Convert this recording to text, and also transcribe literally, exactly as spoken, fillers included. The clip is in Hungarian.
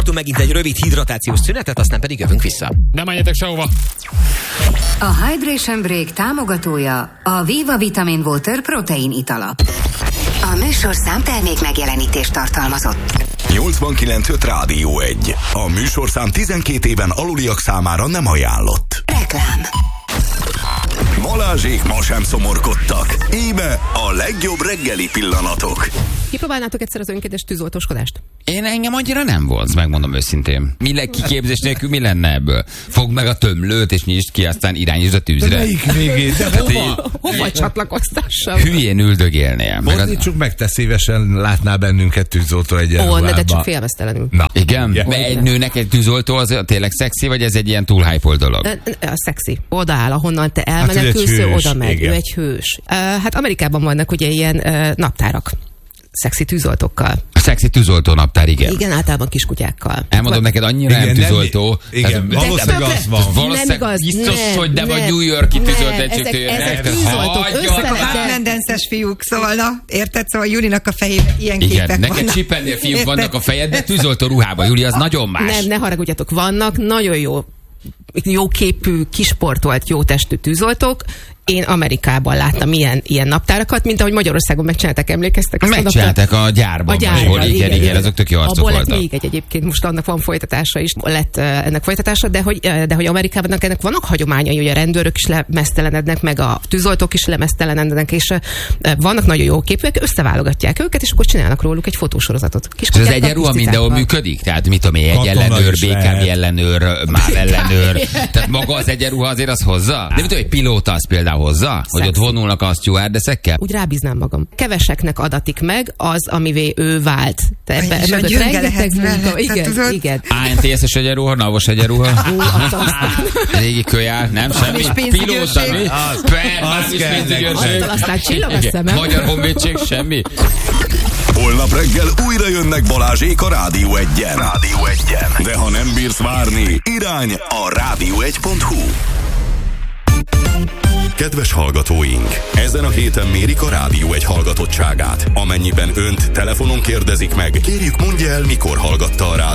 tartunk megint egy rövid hidratációs szünetet, aztán pedig jövünk vissza. Nem menjetek sehova! A Hydration Break támogatója a Viva Vitamin Water protein itala. A műsorszám termék megjelenítést tartalmazott. nyolcvankilenc öt Rádió egy. A műsorszám tizenkét éven aluliak számára nem ajánlott. Reklám. Balázsék ma sem szomorkodtak. Íme a legjobb reggeli pillanatok. Kipróbálnátok egyszer az önkéntes tűzoltóskodást? Én engem annyira nem vonz, megmondom őszintén. Mi le, kiképzés nélkül mi lenne ebből? Fogd meg a tömlőt és nyisd ki, aztán irányítsd a tűzre. De melyik végén? De hova? Hova csatlakoztassam? Hülyén üldögélnél. Fordítsuk az... meg, te szívesen látnál bennünket tűzoltó egyenruhában. Ó, de csak félmeztelenül. Na. Igen? Igen. Mert egy nőnek egy tűzoltó az tényleg szexi, vagy ez egy ilyen túl hype dolog? A szexi. Odaáll, ahonnan te elmenekülsz, hát, oda megy. Ő egy hős. Uh, hát Amerikában vannak ugye ilyen uh, naptárak. Szexi tűzoltókkal. A szexi tűzoltó naptár, igen. Igen, általában kiskutyákkal. Elmondom neked, annyira igen, nem tűzoltó. Igen, tehát, valószínűleg az van. Valószínűleg biztos, nem, hogy nem, nem, a New York-i tűzoltó ezek, ezek tűzoltók. Ezek a Batman-denses fiúk, szóval na, érted? Szóval Julinak a fejében ilyen igen, képek neked vannak. Csippennél fiúk vannak a fejed, de tűzoltó ruhában. Júli, az nagyon más. Nem, ne haragudjatok, vannak nagyon jó jó képű, kisportolt, jó testű tűzoltók. Én Amerikában láttam ilyen, ilyen naptárakat, mint ahogy Magyarországon megcsinálták, emlékeztek? Megcsinálták a gyárban. A gyárban, ahol, igen, igen, igen, igen, azok tök jó arcok voltak. voltak. Lett még egy egyébként, most annak van folytatása is, lett uh, ennek folytatása, de hogy, uh, de hogy Amerikában ennek vannak hagyományai, hogy a rendőrök is lemeztelenednek, meg a tűzoltók is lemeztelenednek, és uh, vannak nagyon jó képűek, összeválogatják őket, és akkor csinálnak róluk egy fotósorozatot. És ez egyenruha mindenhol működik? Tehát mit tudom én, egy ellenőr, bé ká bé ellenőr, MÁV ellenőr. Tehát maga az egyenruha azért az hozza? De mit tudom, egy pilóta az például hozza? Hogy ott vonulnak a stewardeszekkel? Úgy rábíznám magam. Keveseknek adatik meg az, amivé ő vált. Te ebbe, És a gyönge lehetsz mellett. Igen, igen. á en té es-es egyenruha, navos egyenruha. Régi kölyár, nem semmi. Pilóta, mi? Az kell. Aztán csillag a szemem. Magyar Honvédség, semmi. Holnap reggel újra jönnek Balázsék a Rádió egyen. Rádió egyen. De ha nem bírsz várni, irány a rádió egy pont hu. Kedves hallgatóink! Ezen a héten mérik a Rádió egy hallgatottságát. Amennyiben önt telefonon kérdezik meg, kérjük mondja el, mikor hallgatta a rádiót.